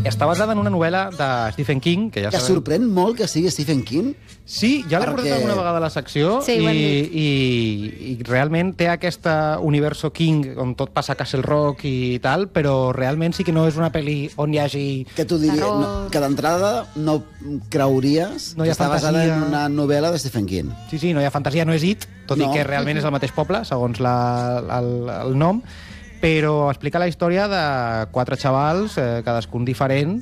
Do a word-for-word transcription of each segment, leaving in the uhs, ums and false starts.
està basada en una novel·la de Stephen King, que ja Que sabem... sorprèn molt que sigui Stephen King. Sí, ja l'he Perquè- portat alguna vegada a la secció Sí, ho hem i, dit. i, i realment té aquest universo King on tot passa a Castle Rock i tal, però realment sí que no és una pel·li on hi hagi... Que tu diries, Terror. no, que d'entrada no creuries No hi ha que està basada fantasia. en una novel·la de Stephen King. Sí, sí, no hi ha fantasia, no és It, tot No. i que realment és el mateix poble, segons la, el, el nom, però explica la història de quatre xavals, eh, cadascun diferent,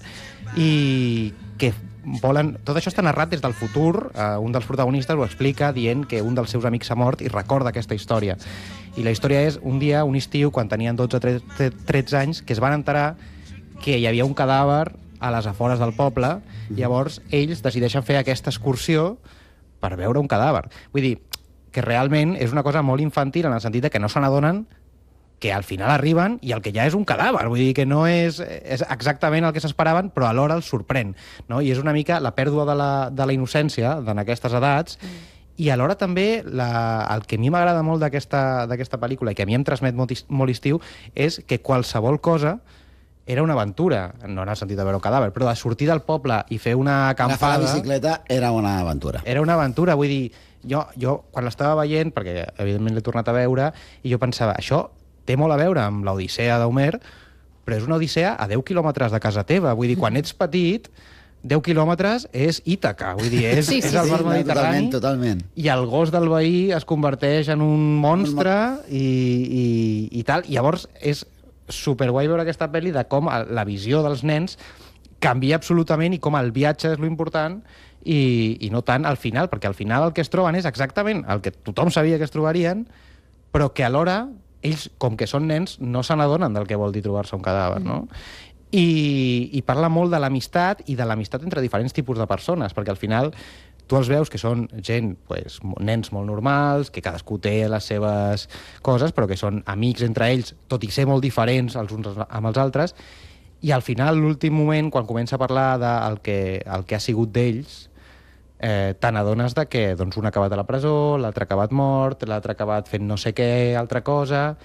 i que volen... Tot això està narrat des del futur. Uh, un dels protagonistes ho explica dient que un dels seus amics s'ha mort i recorda aquesta història. I la història és un dia, un estiu, quan tenien dotze o tretze anys, que es van enterar que hi havia un cadàver a les afores del poble, i llavors ells decideixen fer aquesta excursió per veure un cadàver. Vull dir, que realment és una cosa molt infantil en el sentit de que no se n'adonen que al final arriben i el que ja és un cadàver. Vull dir que no és, és exactament el que s'esperaven, però alhora els sorprèn. No? I és una mica la pèrdua de la, de la innocència en aquestes edats, mm. i alhora també la, el que a mi m'agrada molt d'aquesta d'aquesta pel·lícula i que a mi em transmet molt, molt estiu és que qualsevol cosa era una aventura, no en el sentit de veure un cadàver, però de sortir del poble i fer una Agafar acampada... la bicicleta era una aventura. Era una aventura, vull dir, jo, jo quan l'estava veient, perquè evidentment l'he tornat a veure, i jo pensava, això té molt a veure amb l'Odissea d'Homer, però és una Odissea a deu quilòmetres de casa teva. Vull dir, quan ets petit, deu quilòmetres és Ítaca, vull dir, és, Sí, sí, és el sí, mar no, Mediterrani, totalment, totalment. i el gos del veí es converteix en un monstre i, i, i tal. I llavors és superguai veure aquesta pel·li de com la visió dels nens canvia absolutament i com el viatge és lo important i, i no tant al final, perquè al final el que es troben és exactament el que tothom sabia que es trobarien, però que alhora ells, com que són nens, no se n'adonen del que vol dir trobar-se un cadàver, no? I, i parla molt de l'amistat i de l'amistat entre diferents tipus de persones, perquè al final tu els veus que són gent, pues, nens molt normals, que cadascú té les seves coses, però que són amics entre ells, tot i ser molt diferents els uns amb els altres, i al final, l'últim moment, quan comença a parlar del que, el que ha sigut d'ells, eh, te n'adones de que doncs, un ha acabat a la presó, l'altre ha acabat mort, l'altre ha acabat fent no sé què, altra cosa,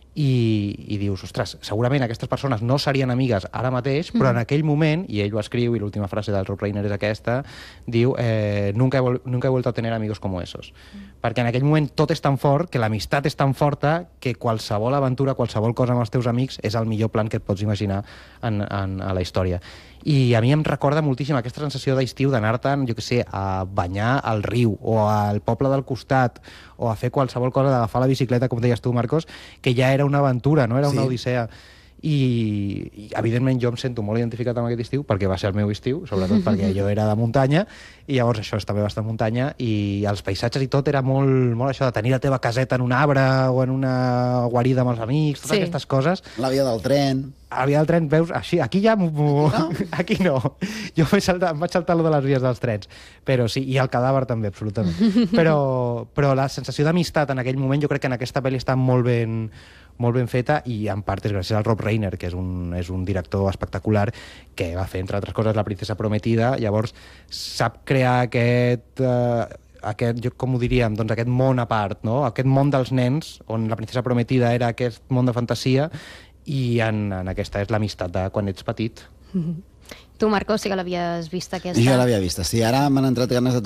i, i dius, ostres, segurament aquestes persones no serien amigues ara mateix, però en aquell moment, i ell ho escriu, i l'última frase del Rob Reiner és aquesta, diu, eh, nunca, he vol nunca he vuelto a tener amigos como esos. Mm. Perquè en aquell moment tot és tan fort, que l'amistat és tan forta, que qualsevol aventura, qualsevol cosa amb els teus amics és el millor plan que et pots imaginar en, en, a la història. I a mi em recorda moltíssim aquesta sensació d'estiu d'anar-te'n, jo què sé, a banyar al riu o al poble del costat o a fer qualsevol cosa, d'agafar la bicicleta, com deies tu, Marcos, que ja era una aventura, no era una Sí. odissea. I, i evidentment jo em sento molt identificat amb aquest estiu perquè va ser el meu estiu, sobretot perquè jo era de muntanya i llavors això és també bastant muntanya i els paisatges i tot era molt, molt això de tenir la teva caseta en un arbre o en una guarida amb els amics, totes Sí. aquestes coses. La via del tren. A la via del tren, veus, així, aquí ja... No? Aquí no. Jo vaig saltar, em vaig saltar lo de les vies dels trens. Però sí, i el cadàver també, absolutament. Però, però la sensació d'amistat en aquell moment jo crec que en aquesta pel·li està molt ben, molt ben feta i en part és gràcies al Rob Reiner, que és un, és un director espectacular que va fer, entre altres coses, La princesa prometida. Llavors sap crear aquest... Eh, aquest, jo, com ho diríem, doncs aquest món a part, no? Aquest món dels nens, on La princesa prometida era aquest món de fantasia, i en, en aquesta és l'amistat de quan ets petit. Tu, Marcos, sí que l'havies vist aquesta. Jo l'havia vista. Sí, ara m'han entrat ganes de